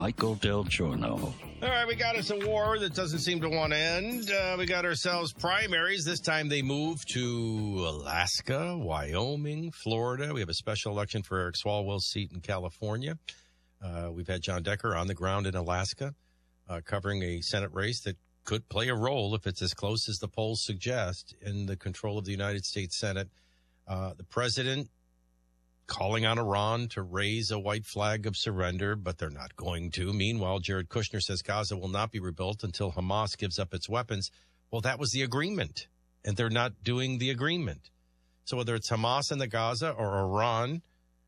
Michael Del Giorno. All right, we got us a war that doesn't seem to want to end. We got ourselves primaries. This time they move to Alaska, Wyoming, Florida. We have a special election for Eric Swalwell's seat in California. We've had John Decker on the ground in Alaska covering a Senate race that could play a role, if it's as close as the polls suggest, in the control of the United States Senate. The president calling on Iran to raise a white flag of surrender, but they're not going to. Meanwhile, Jared Kushner says Gaza will not be rebuilt until Hamas gives up its weapons. Well, that was the agreement, and they're not doing the agreement. So whether it's Hamas and the Gaza or Iran,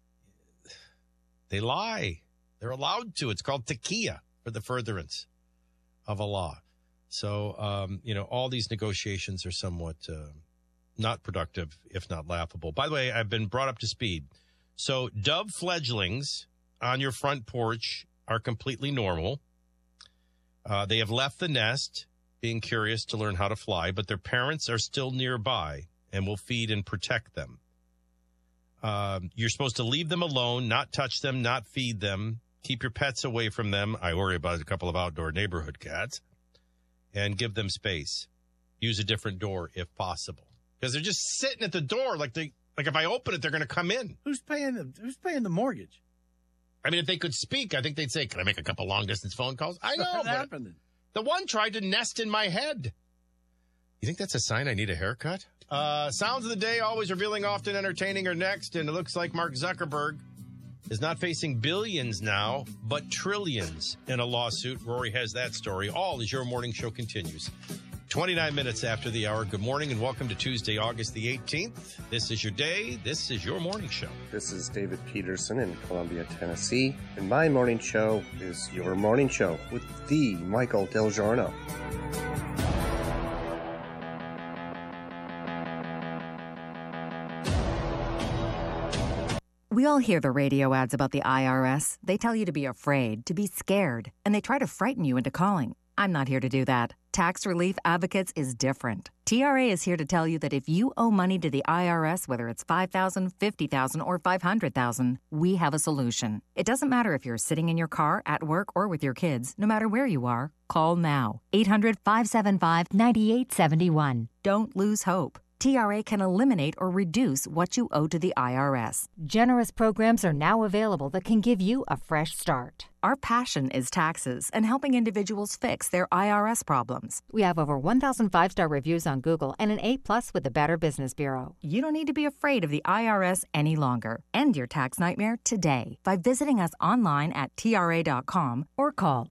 they lie. They're allowed to. It's called taqiyya, for the furtherance of Allah. So, all these negotiations are somewhat not productive, if not laughable. By the way, I've been brought up to speed. So dove fledglings on your front porch are completely normal. They have left the nest, being curious to learn how to fly, but their parents are still nearby and will feed and protect them. You're supposed to leave them alone, not touch them, not feed them. Keep your pets away from them. I worry about a couple of outdoor neighborhood cats. And give them space. Use a different door if possible. Because they're just sitting at the door like if I open it, they're going to come in. Who's paying the mortgage? I mean, if they could speak, I think they'd say, can I make a couple long-distance phone calls? I know, What's happening? The one tried to nest in my head. You think that's a sign I need a haircut? Sounds of the day, always revealing, often entertaining, are next. And it looks like Mark Zuckerberg is not facing billions now, but trillions in a lawsuit. Rory has that story. All as your morning show continues. 29 minutes after the hour. Good morning and welcome to Tuesday, August the 18th. This is your day. This is your morning show. This is David Peterson in Columbia, Tennessee. And my morning show is your morning show with the Michael Del Giorno. We all hear the radio ads about the IRS. They tell you to be afraid, to be scared, and they try to frighten you into calling. I'm not here to do that. Tax Relief Advocates is different. TRA is here to tell you that if you owe money to the IRS, whether it's $5,000, $50,000, or $500,000, we have a solution. It doesn't matter if you're sitting in your car, at work, or with your kids. No matter where you are, call now. 800-575-9871. Don't lose hope. TRA can eliminate or reduce what you owe to the IRS. Generous programs are now available that can give you a fresh start. Our passion is taxes and helping individuals fix their IRS problems. We have over 1,000 five-star reviews on Google and an A+ with the Better Business Bureau. You don't need to be afraid of the IRS any longer. End your tax nightmare today by visiting us online at TRA.com or call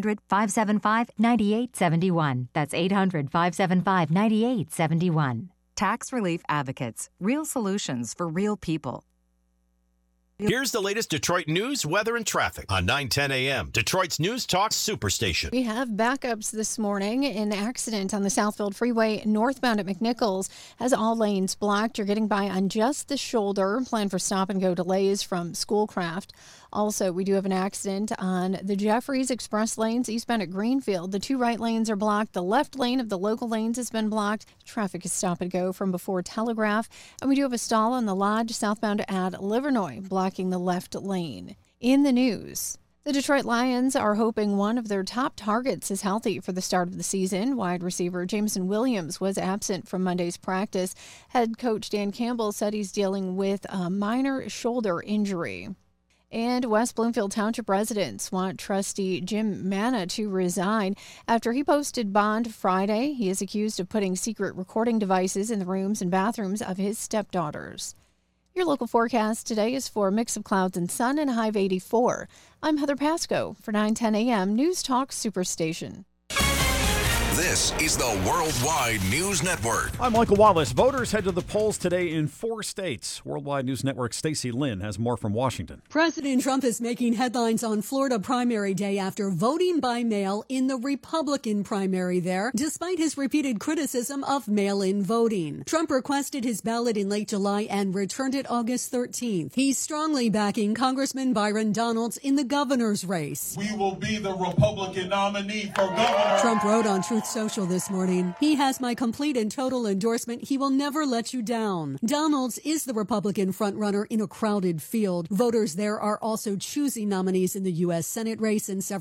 800-575-9871. That's 800-575-9871. Tax Relief Advocates. Real solutions for real people. Here's the latest Detroit news, weather, and traffic on 9:10 a.m. Detroit's News Talk Superstation. We have backups this morning. An accident on the Southfield Freeway northbound at McNichols has all lanes blocked. You're getting by on just the shoulder. Plan for stop-and-go delays from Schoolcraft. Also, we do have an accident on the Jeffries Express lanes eastbound at Greenfield. The two right lanes are blocked. The left lane of the local lanes has been blocked. Traffic is stop-and-go from before Telegraph. And we do have a stall on the Lodge southbound at Livernois, blocking the left lane. In the news, the Detroit Lions are hoping one of their top targets is healthy for the start of the season. Wide receiver Jameson Williams was absent from Monday's practice. Head coach Dan Campbell said he's dealing with a minor shoulder injury. And West Bloomfield Township residents want trustee Jim Manna to resign after he posted bond Friday. He is accused of putting secret recording devices in the rooms and bathrooms of his stepdaughters. Your local forecast today is for a mix of clouds and sun and a high of 84. I'm Heather Pasco for 9:10 a.m. News Talk Superstation. This is the Worldwide News Network. I'm Michael Wallace. Voters head to the polls today in 4 states. Worldwide News Network's Stacey Lynn has more from Washington. President Trump is making headlines on Florida primary day after voting by mail in the Republican primary there, despite his repeated criticism of mail-in voting. Trump requested his ballot in late July and returned it August 13th. He's strongly backing Congressman Byron Donalds in the governor's race. We will be the Republican nominee for governor. Trump wrote on Truth Truth Social this morning. He has my complete and total endorsement. He will never let you down. Donalds is the Republican frontrunner in a crowded field. Voters there are also choosing nominees in the U.S. Senate race and several